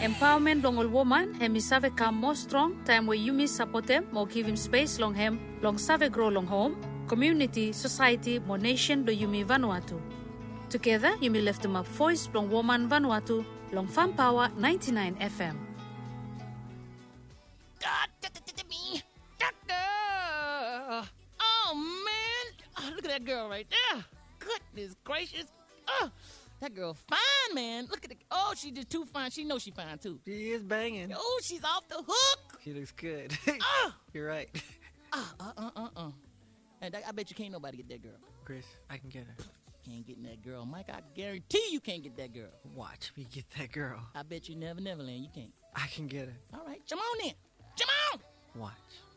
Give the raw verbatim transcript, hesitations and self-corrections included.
Empowerment long all woman, hemi save come more strong, time where you miss support them, more give him space long hem, long save grow long home, community, society, more nation do Yumi Vanuatu. Together, Yumi left them up voice long woman Vanuatu, long Farm Power ninety-nine F M. Me, doctor. Oh man, oh, look at that girl right there. Goodness gracious. Oh, that girl fine, man. Look at it. Oh, she just too fine. She knows she fine too. She is banging. Oh, she's off the hook. She looks good. Oh. You're right. Uh, uh, uh, uh, uh. And I bet you can't nobody get that girl. Chris, I can get her. Can't get that girl. Mike, I guarantee you can't get that girl. Watch me get that girl. I bet you never, never land. You can't. I can get her. All right, come on then. Come on. Watch.